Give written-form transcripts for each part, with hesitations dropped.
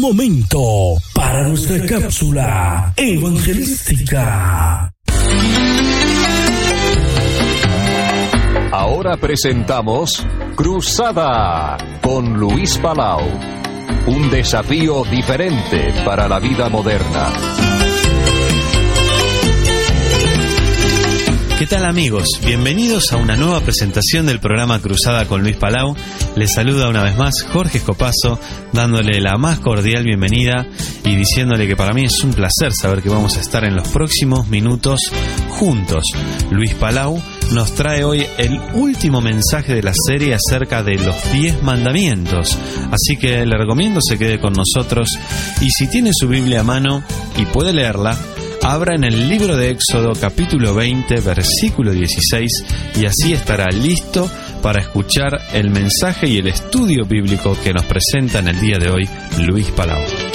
Momento para nuestra cápsula evangelística. Ahora presentamos Cruzada con Luis Palau. Un desafío diferente para la vida moderna. ¿Qué tal, amigos? Bienvenidos a una nueva presentación del programa Cruzada con Luis Palau. Les saluda una vez más Jorge Escopazo, dándole la más cordial bienvenida y diciéndole que para mí es un placer saber que vamos a estar en los próximos minutos juntos. Luis Palau nos trae hoy el último mensaje de la serie acerca de los 10 mandamientos. Así que le recomiendo se quede con nosotros y si tiene su Biblia a mano y puede leerla, abra en el libro de Éxodo capítulo 20 versículo 16 y así estará listo para escuchar el mensaje y el estudio bíblico que nos presenta en el día de hoy Luis Palau.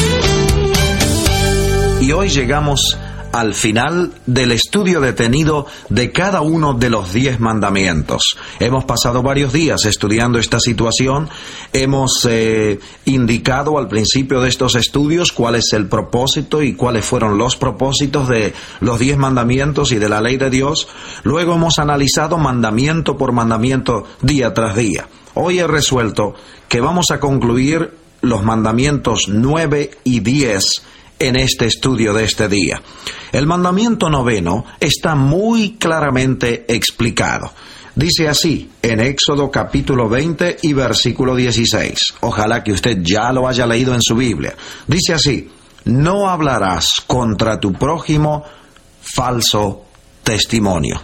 Y hoy llegamos al final del estudio detenido de cada uno de los 10 mandamientos. Hemos pasado varios días estudiando esta situación, hemos indicado al principio de estos estudios cuál es el propósito y cuáles fueron los propósitos de los 10 mandamientos y de la ley de Dios. Luego hemos analizado mandamiento por mandamiento día tras día. Hoy he resuelto que vamos a concluir los mandamientos 9 y 10 en este estudio de este día. El mandamiento 9 está muy claramente explicado. Dice así, en Éxodo capítulo 20 y versículo 16. Ojalá que usted ya lo haya leído en su Biblia. Dice así, no hablarás contra tu prójimo falso testimonio.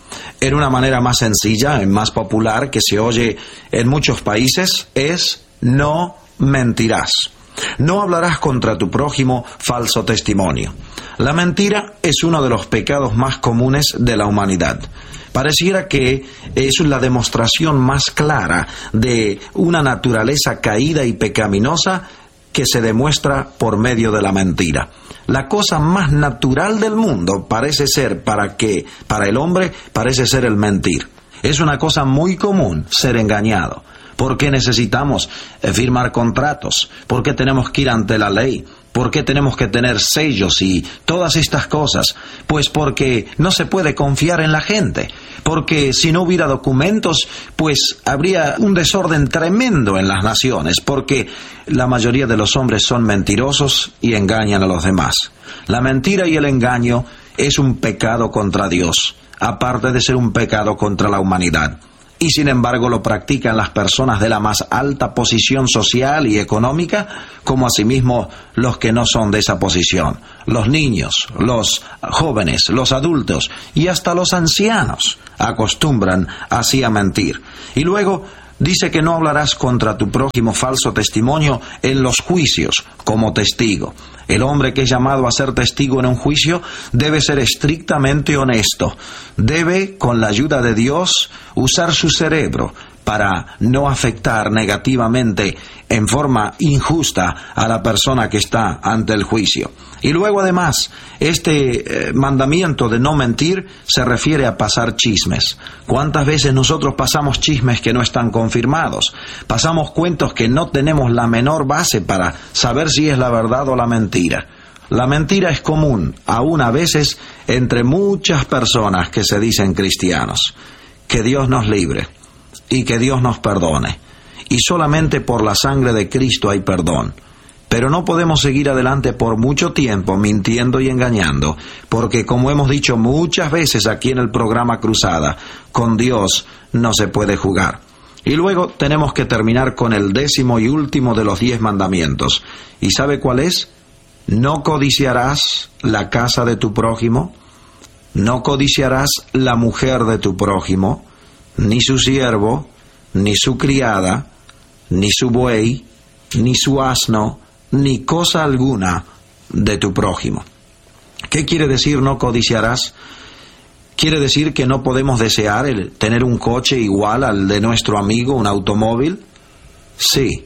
En una manera más sencilla, más popular, que se oye en muchos países, es no mentirás. No hablarás contra tu prójimo falso testimonio. La mentira es uno de los pecados más comunes de la humanidad. Pareciera que es la demostración más clara de una naturaleza caída y pecaminosa que se demuestra por medio de la mentira. La cosa más natural del mundo parece ser para el hombre parece ser el mentir. Es una cosa muy común ser engañado. ¿Por qué necesitamos firmar contratos? ¿Por qué tenemos que ir ante la ley? ¿Por qué tenemos que tener sellos y todas estas cosas? Pues porque no se puede confiar en la gente. Porque si no hubiera documentos, pues habría un desorden tremendo en las naciones. Porque la mayoría de los hombres son mentirosos y engañan a los demás. La mentira y el engaño es un pecado contra Dios, aparte de ser un pecado contra la humanidad. Y sin embargo lo practican las personas de la más alta posición social y económica, como asimismo los que no son de esa posición. Los niños, los jóvenes, los adultos y hasta los ancianos acostumbran así a mentir. Y luego dice que no hablarás contra tu prójimo falso testimonio en los juicios como testigo. El hombre que es llamado a ser testigo en un juicio debe ser estrictamente honesto. Debe, con la ayuda de Dios, usar su cerebro para no afectar negativamente en forma injusta a la persona que está ante el juicio. Y luego además, este mandamiento de no mentir se refiere a pasar chismes. ¿Cuántas veces nosotros pasamos chismes que no están confirmados? Pasamos cuentos que no tenemos la menor base para saber si es la verdad o la mentira. La mentira es común, aún a veces, entre muchas personas que se dicen cristianos. Que Dios nos libre y que Dios nos perdone. Y solamente por la sangre de Cristo hay perdón. Pero no podemos seguir adelante por mucho tiempo mintiendo y engañando, porque como hemos dicho muchas veces aquí en el programa Cruzada, con Dios no se puede jugar. Y luego tenemos que terminar con el 10º y último de los 10 mandamientos. ¿Y sabe cuál es? No codiciarás la casa de tu prójimo, no codiciarás la mujer de tu prójimo, ni su siervo, ni su criada, ni su buey, ni su asno, ni cosa alguna de tu prójimo. ¿Qué quiere decir no codiciarás? ¿Quiere decir que no podemos desear el tener un coche igual al de nuestro amigo, un automóvil? Sí,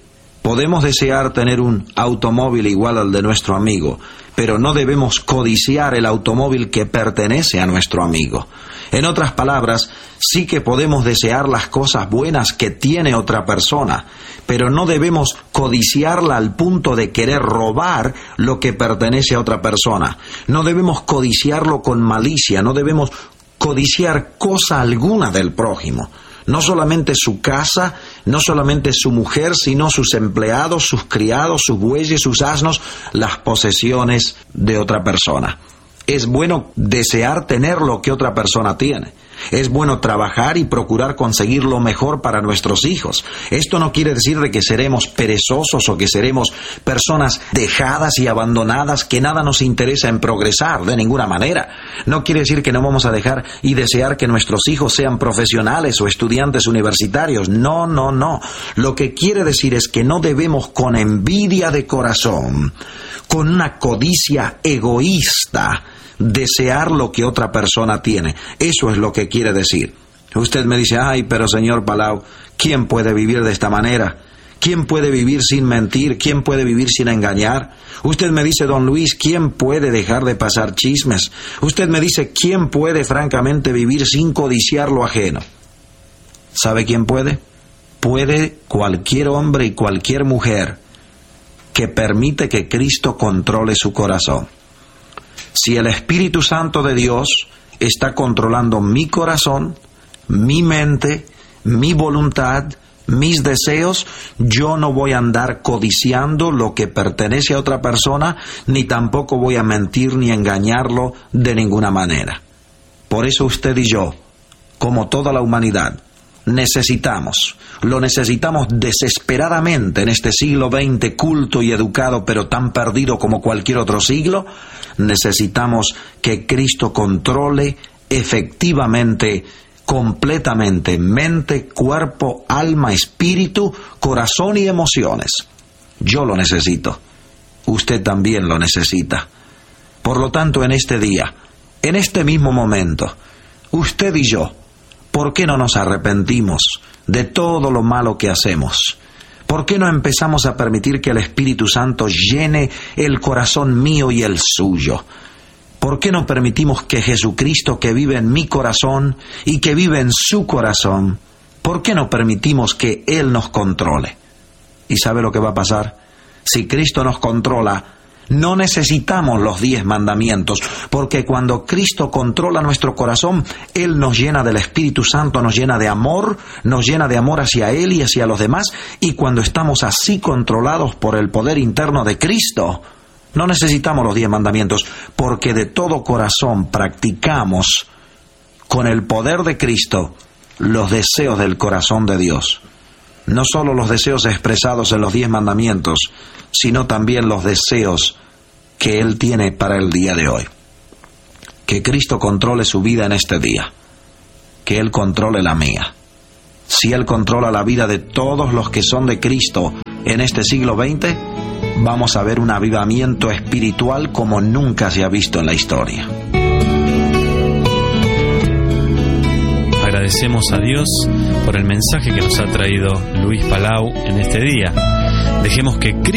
Podemos desear tener un automóvil igual al de nuestro amigo, pero no debemos codiciar el automóvil que pertenece a nuestro amigo. En otras palabras, sí que podemos desear las cosas buenas que tiene otra persona, pero no debemos codiciarla al punto de querer robar lo que pertenece a otra persona. No debemos codiciarlo con malicia, no debemos codiciar cosa alguna del prójimo. No solamente su casa, no solamente su mujer, sino sus empleados, sus criados, sus bueyes, sus asnos, las posesiones de otra persona. Es bueno desear tener lo que otra persona tiene. Es bueno trabajar y procurar conseguir lo mejor para nuestros hijos. Esto no quiere decir de que seremos perezosos o que seremos personas dejadas y abandonadas, que nada nos interesa en progresar, de ninguna manera. No quiere decir que no vamos a dejar y desear que nuestros hijos sean profesionales o estudiantes universitarios. No, no, no. Lo que quiere decir es que no debemos con envidia de corazón, con una codicia egoísta, desear lo que otra persona tiene. Eso es lo que quiere decir. Usted me dice, ay, pero señor Palau, ¿quién puede vivir de esta manera? ¿Quién puede vivir sin mentir? ¿Quién puede vivir sin engañar? Usted me dice, don Luis, ¿quién puede dejar de pasar chismes? Usted me dice, ¿quién puede francamente vivir sin codiciar lo ajeno? ¿Sabe quién puede? Puede cualquier hombre y cualquier mujer que permite que Cristo controle su corazón. Si el Espíritu Santo de Dios está controlando mi corazón, mi mente, mi voluntad, mis deseos, yo no voy a andar codiciando lo que pertenece a otra persona, ni tampoco voy a mentir ni engañarlo de ninguna manera. Por eso usted y yo, como toda la humanidad, lo necesitamos desesperadamente en este siglo XX culto y educado, pero tan perdido como cualquier otro siglo. Necesitamos que Cristo controle efectivamente, completamente, mente, cuerpo, alma, espíritu, corazón y emociones. Yo lo necesito. Usted también lo necesita. Por lo tanto, en este día, en este mismo momento, usted y yo, ¿por qué no nos arrepentimos de todo lo malo que hacemos? ¿Por qué no empezamos a permitir que el Espíritu Santo llene el corazón mío y el suyo? ¿Por qué no permitimos que Jesucristo, que vive en mi corazón y que vive en su corazón, por qué no permitimos que Él nos controle? ¿Y sabe lo que va a pasar? Si Cristo nos controla, no necesitamos los 10 mandamientos, porque cuando Cristo controla nuestro corazón, Él nos llena del Espíritu Santo, nos llena de amor hacia Él y hacia los demás, y cuando estamos así controlados por el poder interno de Cristo, no necesitamos los 10 mandamientos, porque de todo corazón practicamos con el poder de Cristo los deseos del corazón de Dios. No solo los deseos expresados en los 10 mandamientos, sino también los deseos que Él tiene para el día de hoy. Que Cristo controle su vida en este día. Que Él controle la mía. Si Él controla la vida de todos los que son de Cristo en este siglo XX, vamos a ver un avivamiento espiritual como nunca se ha visto en la historia. Agradecemos a Dios por el mensaje que nos ha traído Luis Palau en este día. Dejemos que